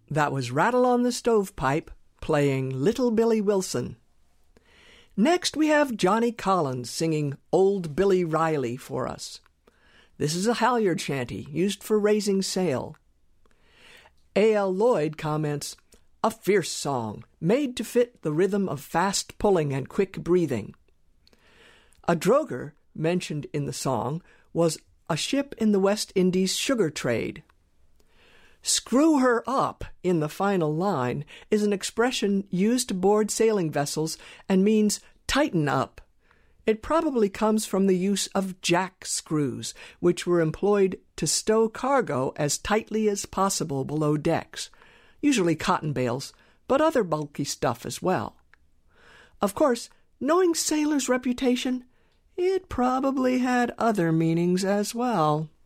That was Rattle on the Stovepipe playing Little Billy Wilson. Next we have Johnny Collins singing Old Billy Riley for us. This is a halyard shanty used for raising sail. A.L. Lloyd comments, "A fierce song, made to fit the rhythm of fast pulling and quick breathing." A droger mentioned in the song was a ship in the West Indies sugar trade. "Screw her up" in the final line is an expression used to board sailing vessels and means tighten up. It probably comes from the use of jack screws, which were employed to stow cargo as tightly as possible below decks, usually cotton bales, but other bulky stuff as well. Of course, knowing sailors' reputation, it probably had other meanings as well.